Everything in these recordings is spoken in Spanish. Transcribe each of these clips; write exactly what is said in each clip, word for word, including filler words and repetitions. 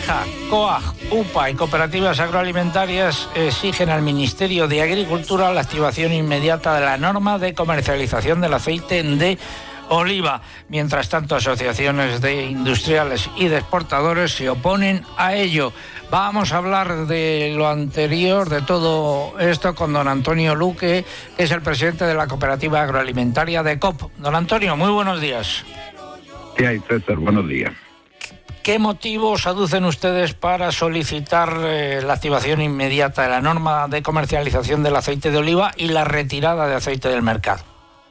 Caja, COAG, UPA y cooperativas agroalimentarias exigen al Ministerio de Agricultura la activación inmediata de la norma de comercialización del aceite de oliva. Mientras tanto, asociaciones de industriales y de exportadores se oponen a ello. Vamos a hablar de lo anterior, de todo esto, con don Antonio Luque, que es el presidente de la cooperativa agroalimentaria de COP. Don Antonio, muy buenos días. ¿Qué hay, César? Buenos días. ¿Qué motivos aducen ustedes para solicitar eh, la activación inmediata de la norma de comercialización del aceite de oliva y la retirada de aceite del mercado?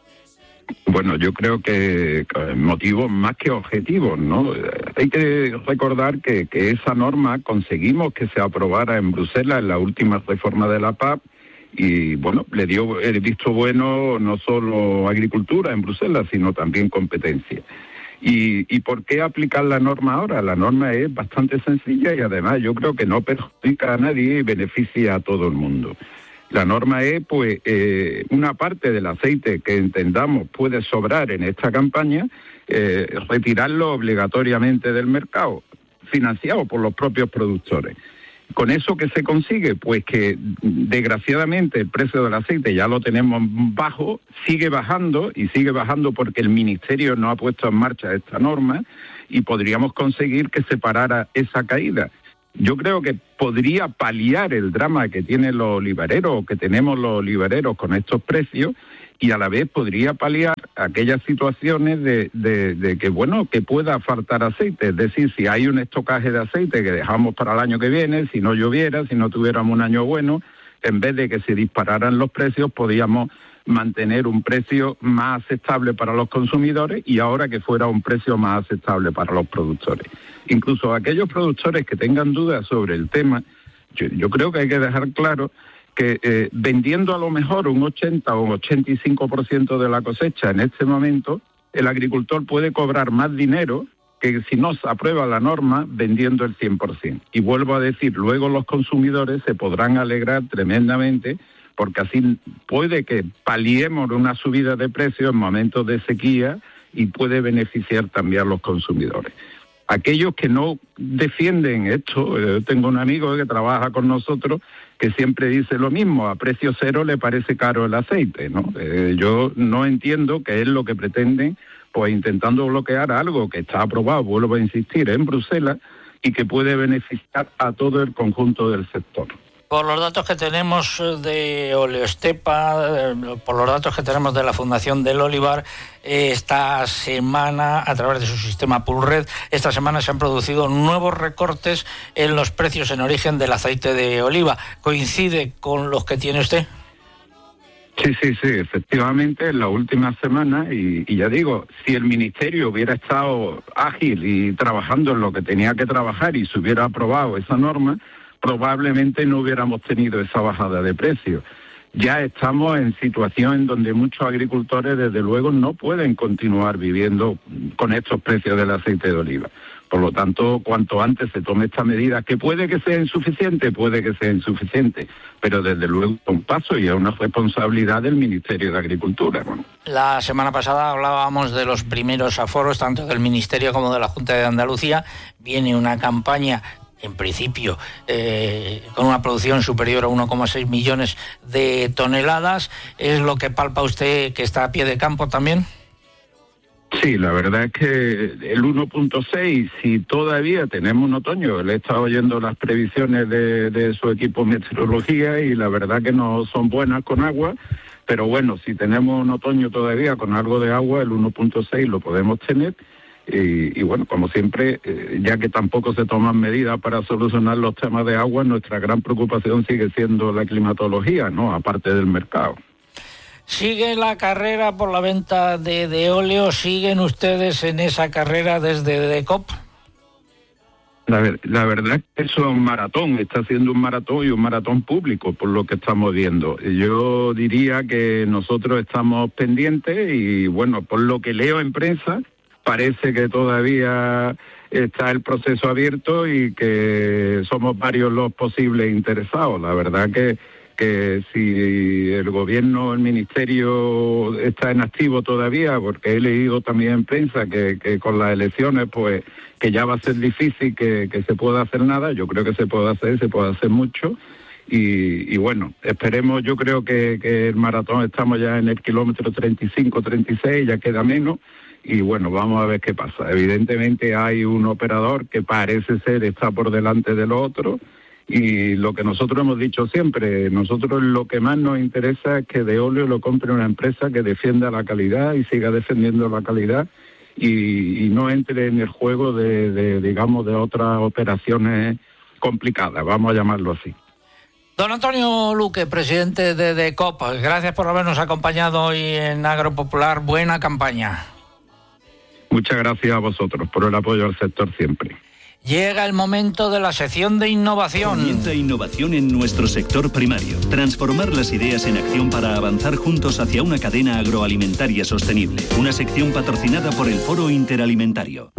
Bueno, yo creo que motivos más que objetivos, ¿no? Hay que recordar que, que esa norma conseguimos que se aprobara en Bruselas en la última reforma de la P A C y, bueno, le dio el visto bueno no solo agricultura en Bruselas, sino también competencia. ¿Y, y por qué aplicar la norma ahora? La norma es bastante sencilla y además yo creo que no perjudica a nadie y beneficia a todo el mundo. La norma es, pues, eh, una parte del aceite que entendamos puede sobrar en esta campaña, eh, retirarlo obligatoriamente del mercado, financiado por los propios productores. ¿Con eso qué se consigue? Pues que, desgraciadamente, el precio del aceite ya lo tenemos bajo, sigue bajando, y sigue bajando porque el Ministerio no ha puesto en marcha esta norma, y podríamos conseguir que se parara esa caída. Yo creo que podría paliar el drama que tienen los olivareros, o que tenemos los olivareros con estos precios, y a la vez podría paliar aquellas situaciones de, de, de que, bueno, que pueda faltar aceite. Es decir, si hay un estocaje de aceite que dejamos para el año que viene, si no lloviera, si no tuviéramos un año bueno, en vez de que se dispararan los precios, podíamos mantener un precio más aceptable para los consumidores y ahora que fuera un precio más aceptable para los productores. Incluso aquellos productores que tengan dudas sobre el tema, yo, yo creo que hay que dejar claro que eh, vendiendo a lo mejor un ochenta o un ochenta y cinco por ciento de la cosecha en este momento, el agricultor puede cobrar más dinero que si no se aprueba la norma vendiendo el cien por ciento. Y vuelvo a decir, luego los consumidores se podrán alegrar tremendamente porque así puede que paliemos una subida de precios en momentos de sequía y puede beneficiar también a los consumidores. Aquellos que no defienden esto, yo tengo un amigo que trabaja con nosotros que siempre dice lo mismo, a precio cero le parece caro el aceite, ¿no? Eh, yo no entiendo qué es lo que pretenden, pues intentando bloquear algo que está aprobado, vuelvo a insistir, en Bruselas y que puede beneficiar a todo el conjunto del sector. Por los datos que tenemos de Oleostepa, por los datos que tenemos de la Fundación del Olivar, esta semana, a través de su sistema Pulred, esta semana se han producido nuevos recortes en los precios en origen del aceite de oliva. ¿Coincide con los que tiene usted? Sí, sí, sí, efectivamente, en la última semana, y, y ya digo, si el Ministerio hubiera estado ágil y trabajando en lo que tenía que trabajar y se hubiera aprobado esa norma, probablemente no hubiéramos tenido esa bajada de precios. Ya estamos en situación en donde muchos agricultores, desde luego, no pueden continuar viviendo con estos precios del aceite de oliva. Por lo tanto, cuanto antes se tome esta medida, que puede que sea insuficiente, puede que sea insuficiente, pero desde luego es un paso y es una responsabilidad del Ministerio de Agricultura. Bueno. La semana pasada hablábamos de los primeros aforos, tanto del Ministerio como de la Junta de Andalucía. Viene una campaña, en principio, eh, con una producción superior a uno coma seis millones de toneladas. ¿Es lo que palpa usted, que está a pie de campo también? Sí, la verdad es que el uno punto seis, si todavía tenemos un otoño, le he estado oyendo las previsiones de, de su equipo de meteorología y la verdad que no son buenas con agua, pero bueno, si tenemos un otoño todavía con algo de agua, el uno punto seis lo podemos tener. Y, y bueno, como siempre, eh, ya que tampoco se toman medidas para solucionar los temas de agua, nuestra gran preocupación sigue siendo la climatología, ¿no? Aparte del mercado. ¿Sigue la carrera por la venta de, de óleo? ¿Siguen ustedes en esa carrera desde DECOP? La, ver, la verdad es que eso es un maratón, está siendo un maratón y un maratón público, por lo que estamos viendo. Yo diría que nosotros estamos pendientes y, bueno, por lo que leo en prensa, parece que todavía está el proceso abierto y que somos varios los posibles interesados. La verdad que, que si el gobierno, el ministerio está en activo todavía, porque he leído también en prensa que, que con las elecciones pues que ya va a ser difícil que, que se pueda hacer nada. Yo creo que se puede hacer, se puede hacer mucho. Y, y bueno, esperemos, yo creo que, que el maratón estamos ya en el kilómetro treinta y cinco, treinta y seis, ya queda menos. Y bueno, vamos a ver qué pasa. Evidentemente hay un operador que parece ser está por delante del otro, y lo que nosotros hemos dicho siempre, nosotros lo que más nos interesa es que Veolia lo compre una empresa que defienda la calidad y siga defendiendo la calidad y, y no entre en el juego de, de, digamos, de otras operaciones complicadas, vamos a llamarlo así. Don Antonio Luque, presidente de DECOP, gracias por habernos acompañado hoy en Agropopular. Buena campaña. Muchas gracias a vosotros por el apoyo al sector siempre. Llega el momento de la sección de innovación. Comienza innovación en nuestro sector primario. Transformar las ideas en acción para avanzar juntos hacia una cadena agroalimentaria sostenible. Una sección patrocinada por el Foro Interalimentario.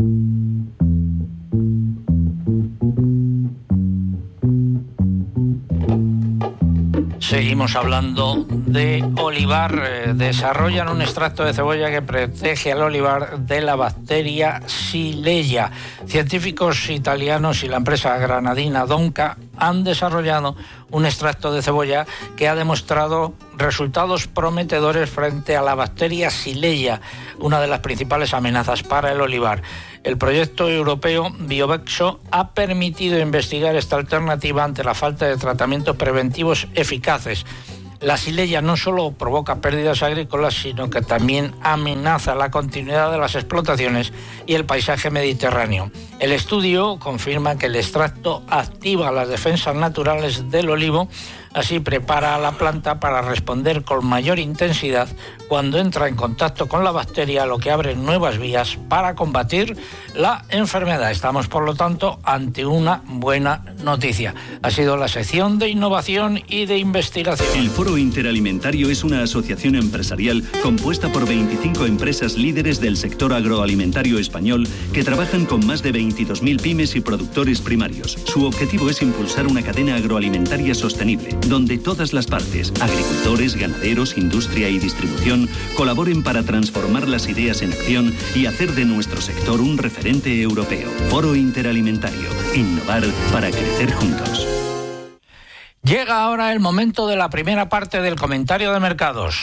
Seguimos hablando de olivar. Eh, desarrollan un extracto de cebolla que protege al olivar de la bacteria Xylella. Científicos italianos y la empresa granadina Donca han desarrollado un extracto de cebolla que ha demostrado resultados prometedores frente a la bacteria Xylella, una de las principales amenazas para el olivar. El proyecto europeo Biovexo ha permitido investigar esta alternativa ante la falta de tratamientos preventivos eficaces. La Xylella no solo provoca pérdidas agrícolas, sino que también amenaza la continuidad de las explotaciones y el paisaje mediterráneo. El estudio confirma que el extracto activa las defensas naturales del olivo, así prepara a la planta para responder con mayor intensidad cuando entra en contacto con la bacteria, lo que abre nuevas vías para combatir la enfermedad. Estamos, por lo tanto, ante una buena noticia. Ha sido la sección de innovación y de investigación. El Foro Interalimentario es una asociación empresarial compuesta por veinticinco empresas líderes del sector agroalimentario español que trabajan con más de veintidós mil pymes y productores primarios. Su objetivo es impulsar una cadena agroalimentaria sostenible, donde todas las partes, agricultores, ganaderos, industria y distribución, colaboren para transformar las ideas en acción y hacer de nuestro sector un referente europeo. Foro Interalimentario. Innovar para crecer juntos. Llega ahora el momento de la primera parte del comentario de mercados.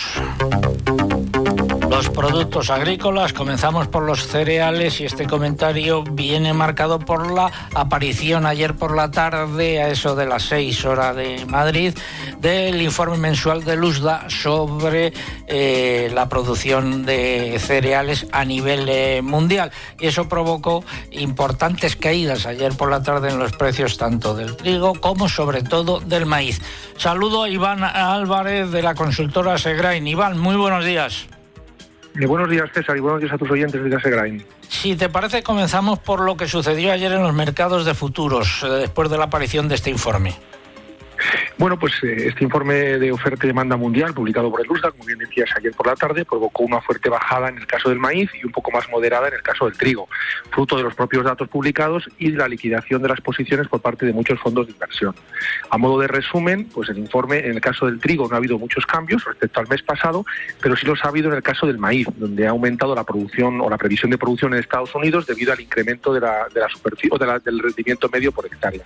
Los productos agrícolas, comenzamos por los cereales y este comentario viene marcado por la aparición ayer por la tarde, a eso de las seis horas de Madrid, del informe mensual de Luzda sobre eh, la producción de cereales a nivel eh, mundial. Y eso provocó importantes caídas ayer por la tarde en los precios tanto del trigo como sobre todo del maíz. Saludo a Iván Álvarez de la consultora Segrain. Iván, muy buenos días. Eh, buenos días, César, y buenos días a tus oyentes de Segrain. Si te parece, comenzamos por lo que sucedió ayer en los mercados de futuros, eh, después de la aparición de este informe. Bueno, pues eh, este informe de oferta y demanda mundial, publicado por el Luzda, como bien decías, ayer por la tarde, provocó una fuerte bajada en el caso del maíz y un poco más moderada en el caso del trigo, fruto de los propios datos publicados y de la liquidación de las posiciones por parte de muchos fondos de inversión. A modo de resumen, pues el informe, en el caso del trigo no ha habido muchos cambios respecto al mes pasado, pero sí los ha habido en el caso del maíz, donde ha aumentado la producción o la previsión de producción en Estados Unidos debido al incremento de la, de la superficie o de la, del rendimiento medio por hectárea.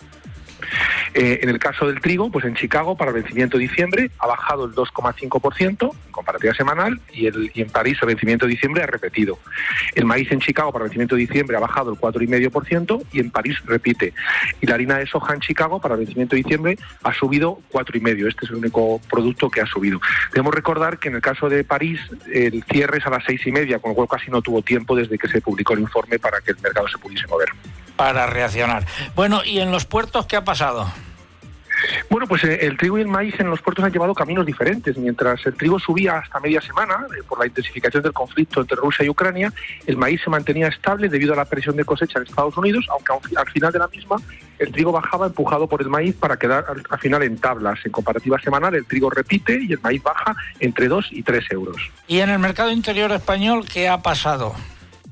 Eh, en el caso del trigo, pues en Chicago para el vencimiento de diciembre ha bajado el dos coma cinco por ciento en comparativa semanal y, el, y en París el vencimiento de diciembre ha repetido. El maíz en Chicago para el vencimiento de diciembre ha bajado el cuatro coma cinco por ciento y en París repite. Y la harina de soja en Chicago para el vencimiento de diciembre ha subido cuatro coma cinco. Este es el único producto que ha subido. Debemos recordar que en el caso de París el cierre es a las seis y media, con lo cual casi no tuvo tiempo desde que se publicó el informe para que el mercado se pudiese mover. Para reaccionar. Bueno, ¿y en los puertos qué ha pasado? Bueno, pues eh, el trigo y el maíz en los puertos han llevado caminos diferentes. Mientras el trigo subía hasta media semana eh, por la intensificación del conflicto entre Rusia y Ucrania, el maíz se mantenía estable debido a la presión de cosecha en Estados Unidos, aunque al final de la misma el trigo bajaba empujado por el maíz para quedar al, al final en tablas. En comparativa semanal el trigo repite y el maíz baja entre dos y tres euros. ¿Y en el mercado interior español qué ha pasado?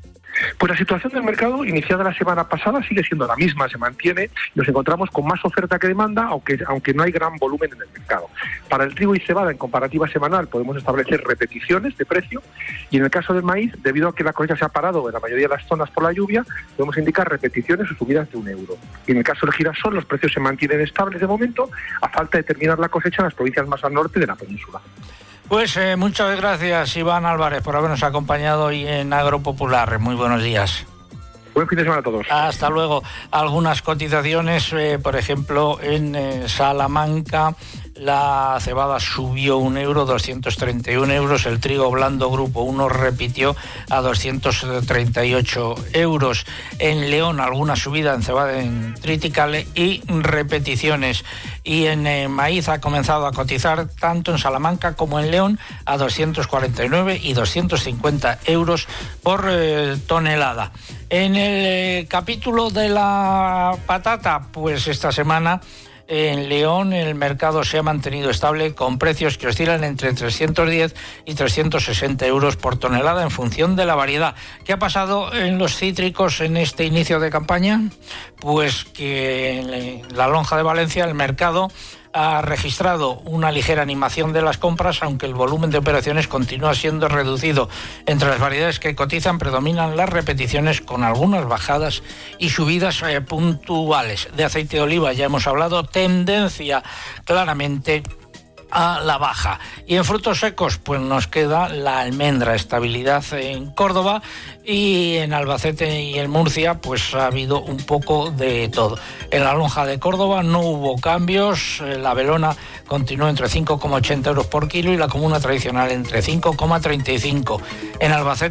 Pues la situación del mercado iniciada la semana pasada sigue siendo la misma, se mantiene. Nos encontramos con más oferta que demanda, aunque, aunque no hay gran volumen en el mercado. Para el trigo y cebada, en comparativa semanal, podemos establecer repeticiones de precio, y en el caso del maíz, debido a que la cosecha se ha parado en la mayoría de las zonas por la lluvia, podemos indicar repeticiones o subidas de un euro. Y en el caso del girasol, los precios se mantienen estables de momento, a falta de terminar la cosecha en las provincias más al norte de la península. Pues eh, muchas gracias, Iván Álvarez, por habernos acompañado hoy en Agropopular. Muy buenos días. Buen fin de semana a todos. Hasta luego. Algunas cotizaciones, eh, por ejemplo, en eh, Salamanca la cebada subió un euro, doscientos treinta y un euros. El trigo blando grupo uno repitió a doscientos treinta y ocho euros. En León alguna subida en cebada en triticale y repeticiones. Y en eh, maíz ha comenzado a cotizar tanto en Salamanca como en León a doscientos cuarenta y nueve y doscientos cincuenta euros por eh, tonelada. En el eh, capítulo de la patata, pues esta semana en León el mercado se ha mantenido estable con precios que oscilan entre trescientos diez y trescientos sesenta euros por tonelada en función de la variedad. ¿Qué ha pasado en los cítricos en este inicio de campaña? Pues que en la lonja de Valencia el mercado ha registrado una ligera animación de las compras, aunque el volumen de operaciones continúa siendo reducido. Entre las variedades que cotizan predominan las repeticiones, con algunas bajadas y subidas eh, puntuales. De aceite de oliva ya hemos hablado, tendencia claramente a la baja. Y en frutos secos, pues nos queda la almendra, estabilidad en Córdoba, y en Albacete y en Murcia pues ha habido un poco de todo. En la lonja de Córdoba no hubo cambios, la Belona continuó entre cinco coma ochenta euros por kilo y la comuna tradicional entre cinco coma treinta y cinco. En Albacete